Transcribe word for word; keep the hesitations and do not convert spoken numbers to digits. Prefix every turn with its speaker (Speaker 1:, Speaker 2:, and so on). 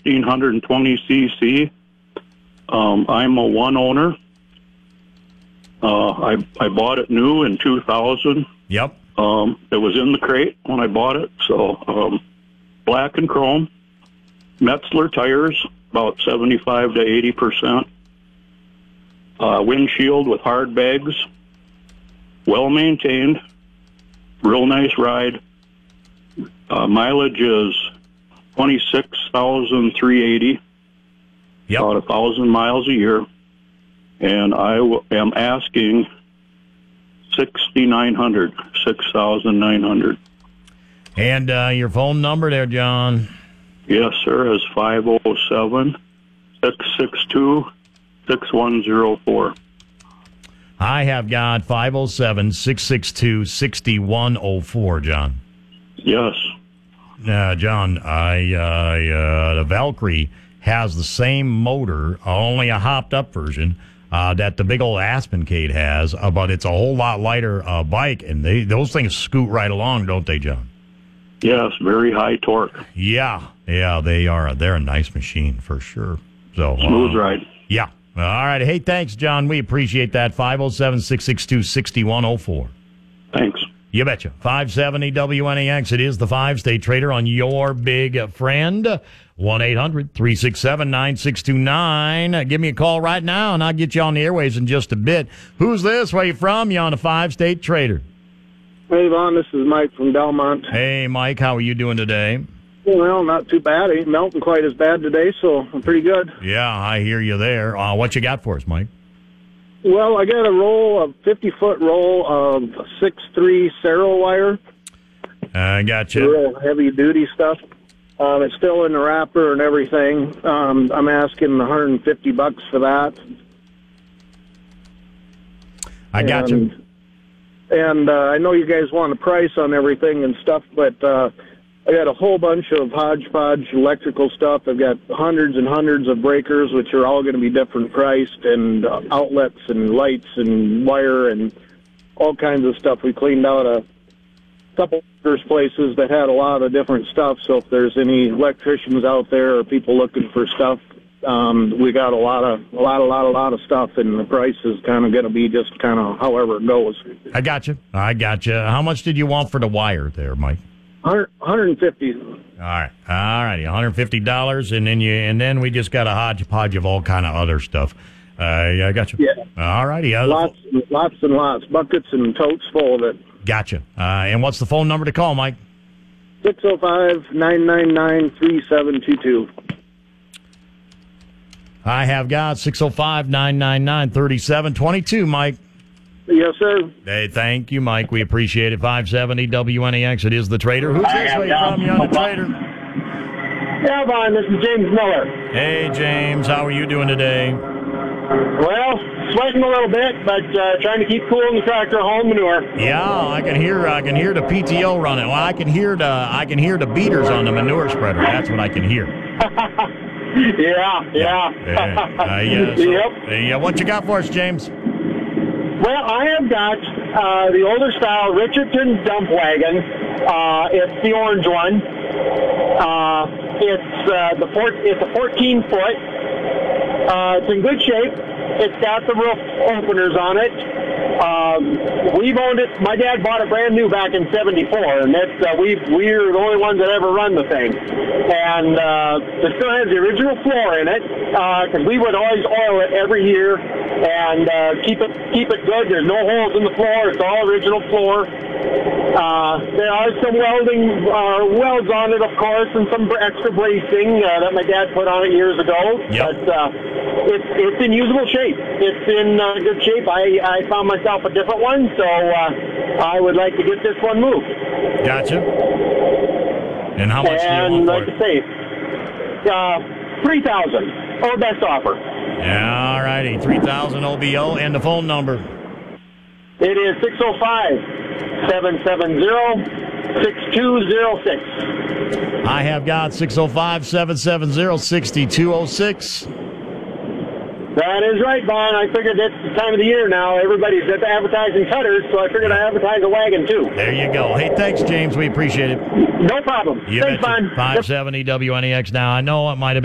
Speaker 1: sixteen twenty c c. Um, I'm a one owner. Uh, I I bought it new in two thousand.
Speaker 2: Yep.
Speaker 1: Um, it was in the crate when I bought it, so um, black and chrome. Metzler tires, about seventy-five to eighty percent. Uh, windshield with hard bags. Well maintained. Real nice ride. Uh, mileage is twenty-six thousand three hundred eighty.
Speaker 2: Yep.
Speaker 1: About a thousand miles a year. And I w- am asking sixty-nine hundred, six thousand nine hundred.
Speaker 2: And uh, your phone number there, John?
Speaker 1: Yes, sir, is five oh seven, six six two, six one zero four.
Speaker 2: I have got five oh seven, six six two, six one oh four, John.
Speaker 1: Yes.
Speaker 2: Uh, John, I, uh, uh, the Valkyrie has the same motor, only a hopped-up version, uh, that the big old Aspencade has, uh, but it's a whole lot lighter uh, bike, and they those things scoot right along, don't they, John?
Speaker 1: Yes, very high torque.
Speaker 2: Yeah, yeah, they are. They're a nice machine for sure. So
Speaker 1: Smooth
Speaker 2: uh,
Speaker 1: ride.
Speaker 2: Yeah. All right. Hey, thanks, John. We appreciate that. five oh seven, six six two, six one oh four.
Speaker 1: Thanks.
Speaker 2: You betcha. five seventy W N A X. It is the five-state trader on your big friend. one eight hundred, three six seven, nine six two nine. Give me a call right now, and I'll get you on the airways in just a bit. Who's this? Where you from? You on the five-state trader.
Speaker 3: Hey, Vaughn, this is Mike from Delmont.
Speaker 2: Hey, Mike. How are you doing today?
Speaker 3: Well, not too bad. Ain't melting quite as bad today, so I'm pretty good.
Speaker 2: Yeah, I hear you there. Uh, what you got for us, Mike?
Speaker 3: Well, I got a roll, a fifty-foot roll of six three Cero wire.
Speaker 2: I got you.
Speaker 3: Real heavy-duty stuff. Um, it's still in the wrapper and everything. Um, I'm asking one hundred fifty bucks for that.
Speaker 2: I got
Speaker 3: and,
Speaker 2: you.
Speaker 3: And uh, I know you guys want a price on everything and stuff, but uh, I got a whole bunch of hodgepodge electrical stuff. I've got hundreds and hundreds of breakers, which are all going to be different priced, and uh, outlets and lights and wire and all kinds of stuff. We cleaned out a couple of places that had a lot of different stuff, so if there's any electricians out there or people looking for stuff, um, we got a lot of, a lot, a lot, a lot of stuff, and the price is kind of going to be just kind of however it goes.
Speaker 2: I got you. I got you. How much did you want for the wire there, Mike?
Speaker 3: one hundred fifty.
Speaker 2: All right, all righty, one hundred fifty dollars, and then you, and then we just got a hodgepodge of all kind of other stuff. Uh, yeah, I got you.
Speaker 3: Yeah.
Speaker 2: All righty. Uh,
Speaker 3: lots, lots and lots, buckets and totes full of it.
Speaker 2: Gotcha. Uh, and what's the phone number to call, Mike?
Speaker 3: six oh five, nine nine nine, three seven two two.
Speaker 2: I have got six oh five, nine nine nine, three seven two two, Mike.
Speaker 3: Yes, sir.
Speaker 2: Hey, thank you, Mike. We appreciate it. five seventy W N A X. It is the trader. Who's this way from? You on the trader?
Speaker 3: Yeah, Vaughn, this is James Miller.
Speaker 2: Hey, James. How are you doing today?
Speaker 3: Well, sweating a little bit, but uh, trying to keep cool in the tractor home manure.
Speaker 2: Yeah, I can hear. I can hear the P T O running. Well, I can hear the. I can hear the beaters on the manure spreader. That's what I can hear.
Speaker 3: yeah, yeah.
Speaker 2: yeah. Uh, yeah so,
Speaker 3: yep.
Speaker 2: Yeah. What you got for us, James?
Speaker 3: Well, I have got uh, the older style Richardson dump wagon. Uh, it's the orange one. Uh, it's uh, the four, It's a fourteen foot. Uh, it's in good shape. It's got the roof openers on it. Um, we've owned it. My dad bought it brand new back in seventy-four, and that's uh, we we're the only ones that ever run the thing. And uh, it still has the original floor in it because uh, we would always oil it every year and uh, keep it keep it good. There's no holes in the floor. It's all original floor. Uh, there are some welding uh, welds on it, of course, and some extra bracing uh, that my dad put on it years ago.
Speaker 2: Yep.
Speaker 3: But uh, it's it's in usable shape. It's in uh, good shape. I, I found myself a different one, so uh, I would like to get this one moved.
Speaker 2: Gotcha. And how much
Speaker 3: and
Speaker 2: do you want
Speaker 3: like
Speaker 2: for
Speaker 3: to say, uh, three thousand or best offer.
Speaker 2: Yeah, all righty, three thousand O B O, and the phone number.
Speaker 3: It is six oh five, seven seven zero, six two zero six.
Speaker 2: I have got six oh five, seven seven zero, six two oh six.
Speaker 3: That is right, Vaughn. I figured it's the time of the year now. Everybody's advertising cutters, so I figured I'd advertise a wagon, too.
Speaker 2: There you go. Hey, thanks, James. We appreciate it.
Speaker 3: No problem.
Speaker 2: You
Speaker 3: Thanks,
Speaker 2: betcha.
Speaker 3: Vaughn.
Speaker 2: five seventy W N E X now. I know it might have been